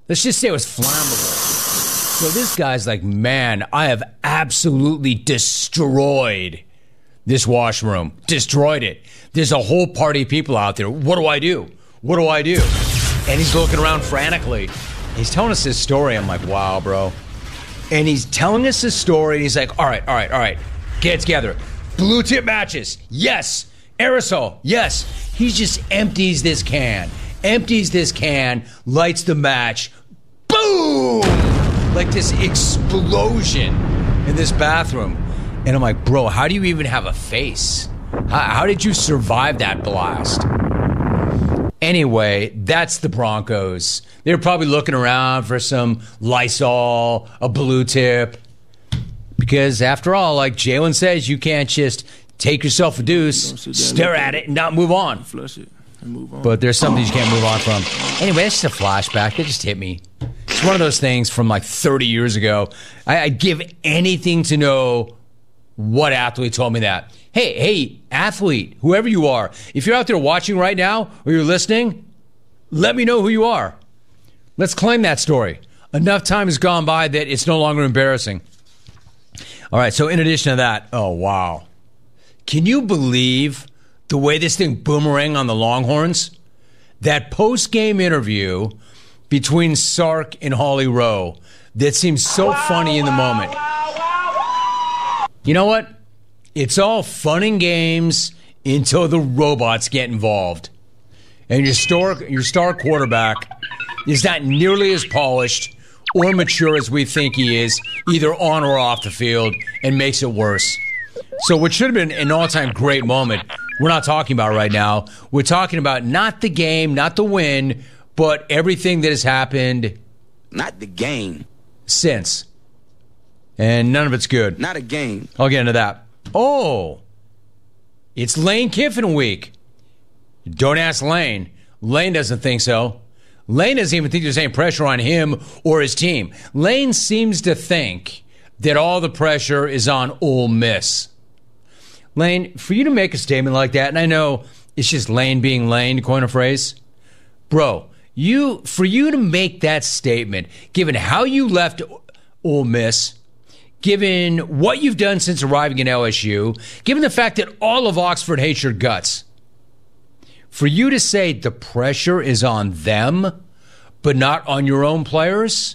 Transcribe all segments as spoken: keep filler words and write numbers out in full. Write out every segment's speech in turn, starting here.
Let's just say it was flammable. So this guy's like, man, I have absolutely destroyed this washroom. Destroyed it. There's a whole party of people out there. What do I do? What do I do? And he's looking around frantically. He's telling us this story. I'm like, wow, bro. And he's telling us this story. And he's like, all right, all right, all right. Get it together. Blue tip matches. Yes. Aerosol. Yes. He just empties this can. Empties this can. Lights the match. Boom! Like this explosion in this bathroom. And I'm like, bro, how do you even have a face? How, how did you survive that blast? Anyway, that's the Broncos. They're probably looking around for some Lysol, a blue tip. Because after all, like Jalen says, you can't just take yourself a deuce, stare at it, and not move on. Flush it and move on. But there's something you can't move on from. Anyway, that's just a flashback. That just hit me. It's one of those things from like thirty years ago. I, I'd give anything to know what athlete told me that. Hey, hey, athlete, whoever you are, if you're out there watching right now or you're listening, let me know who you are. Let's claim that story. Enough time has gone by that it's no longer embarrassing. All right, so in addition to that, oh, wow. Can you believe the way this thing boomerang on the Longhorns? That post-game interview between Sark and Holly Rowe that seems so funny in the moment. You know what? It's all fun and games until the robots get involved. And your star, your star quarterback is not nearly as polished or mature as we think he is, either on or off the field, and makes it worse. So what should have been an all-time great moment, we're not talking about right now. We're talking about not the game, not the win, but everything that has happened. Not the game. Since. And none of it's good. Not a game. I'll get into that. Oh, it's Lane Kiffin week. Don't ask Lane. Lane doesn't think so. Lane doesn't even think there's any pressure on him or his team. Lane seems to think that all the pressure is on Ole Miss. Lane, for you to make a statement like that, and I know it's just Lane being Lane, to coin a phrase, bro, you for you to make that statement, given how you left Ole Miss, given what you've done since arriving in L S U, given the fact that all of Oxford hates your guts, for you to say the pressure is on them, but not on your own players?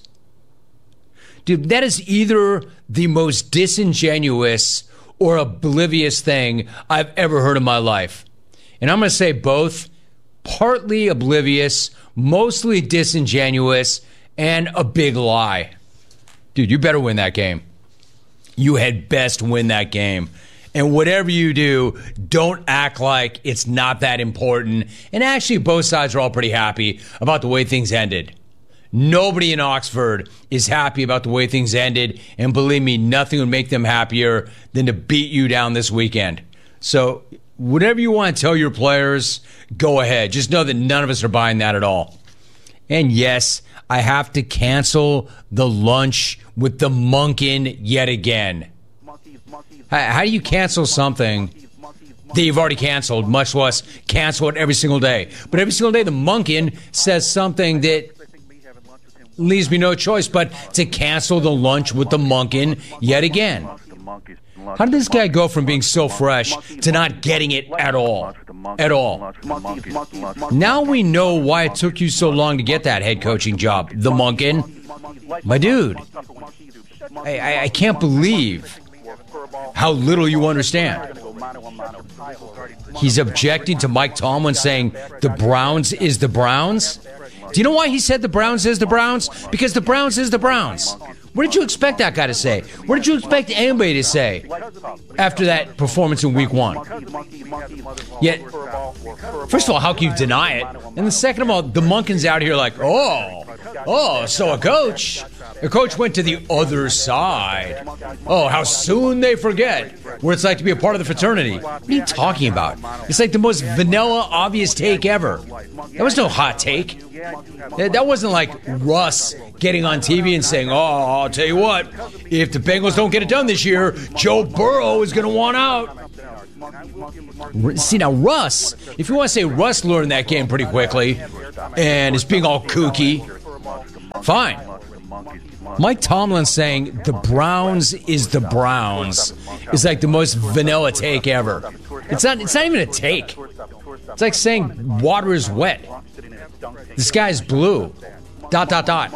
Dude, that is either the most disingenuous or oblivious thing I've ever heard in my life. And I'm going to say both, partly oblivious, mostly disingenuous, and a big lie. Dude, you better win that game. You had best win that game. And whatever you do, don't act like it's not that important. And actually, both sides are all pretty happy about the way things ended. Nobody in Oxford is happy about the way things ended. And believe me, nothing would make them happier than to beat you down this weekend. So whatever you want to tell your players, go ahead. Just know that none of us are buying that at all. And yes, I have to cancel the lunch with the Monken yet again. How do you cancel something that you've already canceled, much less cancel it every single day? But every single day, the Monken says something that leaves me no choice but to cancel the lunch with the Monken yet again. How did this guy go from being so fresh to not getting it at all? At all. Now we know why it took you so long to get that head coaching job, the Monken. My dude, I, I, I can't believe how little you understand. He's objecting to Mike Tomlin saying the Browns is the Browns. Do you know why he said the Browns is the Browns? Because the Browns is the Browns. What did you expect that guy to say? What did you expect anybody to say after that performance in week one? Yet, first of all, how can you deny it? And then second of all, the Monken's out here like, oh, oh, so a coach. A coach went to the other side. Oh, how soon they forget what it's like to be a part of the fraternity. What are you talking about? It's like the most vanilla, obvious take ever. That was no hot take. That wasn't like Russ getting on T V and saying, oh, I'll tell you what, if the Bengals don't get it done this year, Joe Burrow is going to want out. See, now, Russ, if you want to say Russ learned that game pretty quickly and is being all kooky, Fine. Mike Tomlin saying the Browns is the Browns is like the most vanilla take ever. It's not It's not even a take. It's like saying water is wet. The sky's blue. Dot, dot, dot.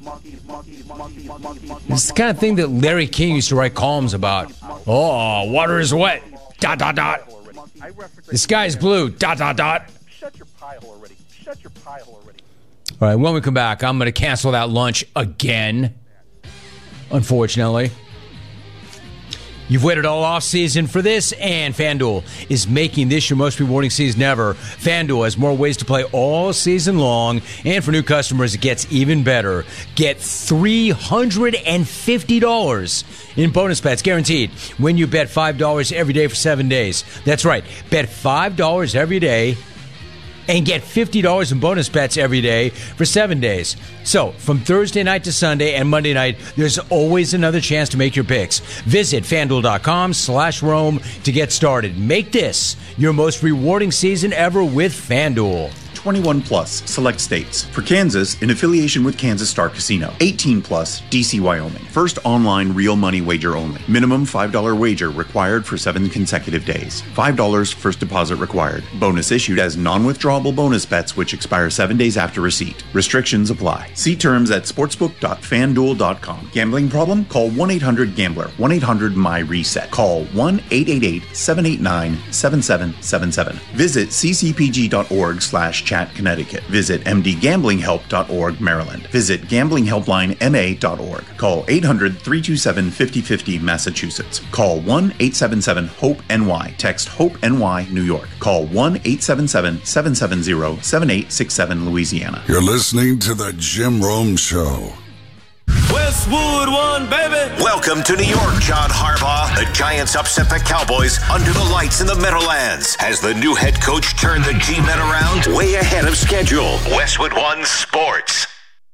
It's the kind of thing that Larry King used to write columns about. Oh, water is wet. Dot, dot, dot. The sky's blue. Dot, dot, dot. Shut your pie hole already. Shut your pie hole already. All right, when we come back, I'm going to cancel that lunch again. Unfortunately. You've waited all off season for this, and FanDuel is making this your most rewarding season ever. FanDuel has more ways to play all season long, and for new customers, it gets even better. Get three hundred fifty dollars in bonus bets guaranteed when you bet five dollars every day for seven days. That's right, bet five dollars every day and get fifty dollars in bonus bets every day for seven days. So, from Thursday night to Sunday and Monday night, there's always another chance to make your picks. Visit FanDuel.com slash Rome to get started. Make this your most rewarding season ever with FanDuel. twenty-one plus, select states. For Kansas, in affiliation with Kansas Star Casino. eighteen plus, D C, Wyoming. First online real money wager only. Minimum five dollars wager required for seven consecutive days. five dollars first deposit required. Bonus issued as non-withdrawable bonus bets which expire seven days after receipt. Restrictions apply. See terms at sportsbook dot fan duel dot com. Gambling problem? Call one eight hundred gambler. one eight hundred my reset. Call one eight eight eight seven eight nine seven seven seven seven. Visit c c p g dot org slash chat Connecticut. Visit m d gambling help dot org Maryland. Visit gambling helpline m a dot org. Call eight hundred three two seven five oh five oh Massachusetts. Call one eight seven seven hope N Y. Text HOPE-N Y New York. Call one eight seven seven seven seven zero seven eight six seven Louisiana. You're listening to the Jim Rome Show. Westwood One, baby. Welcome to New York, John Harbaugh. The Giants upset the Cowboys under the lights in the Meadowlands. Has the new head coach turned the G-Men around? Way ahead of schedule. Westwood One Sports.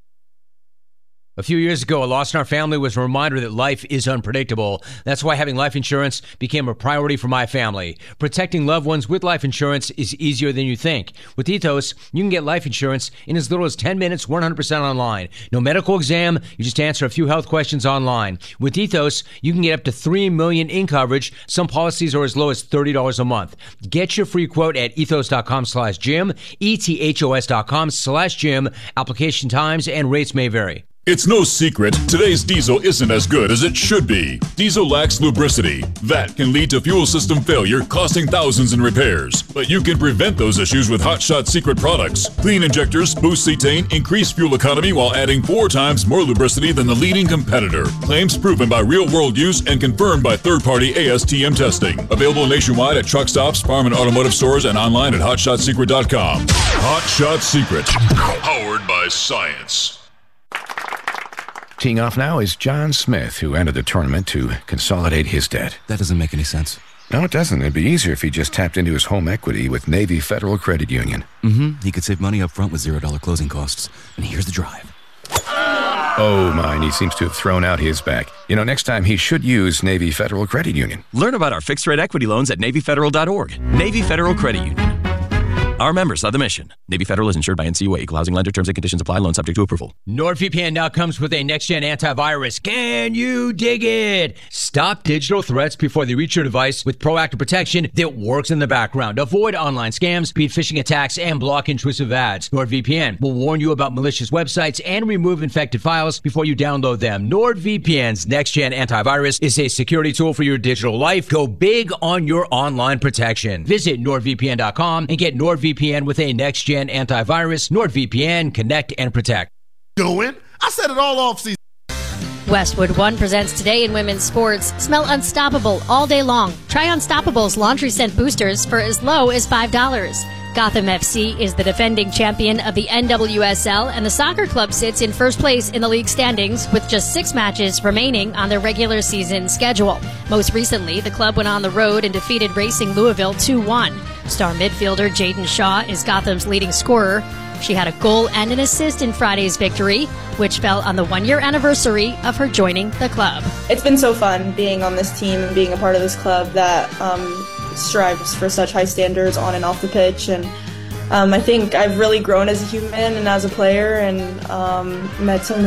A few years ago, a loss in our family was a reminder that life is unpredictable. That's why having life insurance became a priority for my family. Protecting loved ones with life insurance is easier than you think. With Ethos, you can get life insurance in as little as ten minutes, one hundred percent online. No medical exam, you just answer a few health questions online. With Ethos, you can get up to three million dollars in coverage. Some policies are as low as thirty dollars a month. Get your free quote at ethos.com slash Jim, E-T-H-O-S dot com slash Jim. Application times and rates may vary. It's no secret, today's diesel isn't as good as it should be. Diesel lacks lubricity. That can lead to fuel system failure, costing thousands in repairs. But you can prevent those issues with Hot Shot Secret products. Clean injectors, boost cetane, increase fuel economy while adding four times more lubricity than the leading competitor. Claims proven by real-world use and confirmed by third-party A S T M testing. Available nationwide at truck stops, farm and automotive stores, and online at hot shot secret dot com. Hot Shot Secret, powered by science. Teeing off now is John Smith, who entered the tournament to consolidate his debt. That doesn't make any sense. No, it doesn't. It'd be easier if he just tapped into his home equity with Navy Federal Credit Union. Mm-hmm. He could save money up front with zero dollar closing costs. And here's the drive. Oh, my, he seems to have thrown out his back. You know, next time he should use Navy Federal Credit Union. Learn about our fixed-rate equity loans at navy federal dot org. Navy Federal Credit Union. Our members of the mission. Navy Federal is insured by N C U A. Equal housing lender. Terms and conditions apply. Loan subject to approval. NordVPN now comes with a next-gen antivirus. Can you dig it? Stop digital threats before they reach your device with proactive protection that works in the background. Avoid online scams, beat phishing attacks, and block intrusive ads. NordVPN will warn you about malicious websites and remove infected files before you download them. NordVPN's next-gen antivirus is a security tool for your digital life. Go big on your online protection. Visit nord V P N dot com and get NordVPN V P N with a next-gen antivirus. NordVPN, connect and protect. Doing? I said it all off season. Westwood One presents Today in Women's Sports. Smell unstoppable all day long. Try Unstoppable's laundry scent boosters for as low as five dollars. Gotham F C is the defending champion of the N W S L, and the soccer club sits in first place in the league standings with just six matches remaining on their regular season schedule. Most recently, the club went on the road and defeated Racing Louisville two one. Star midfielder Jaden Shaw is Gotham's leading scorer. She had a goal and an assist in Friday's victory, which fell on the one-year anniversary of her joining the club. It's been so fun being on this team and being a part of this club that um, strives for such high standards on and off the pitch. And um, I think I've really grown as a human and as a player, and um, met some